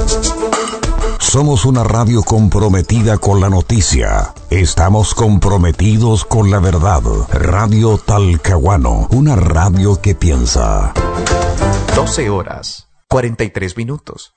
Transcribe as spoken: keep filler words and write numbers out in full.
Somos una radio comprometida con la noticia. Estamos comprometidos con la verdad. Radio Talcahuano, una radio que piensa. doce horas, cuarenta y tres minutos.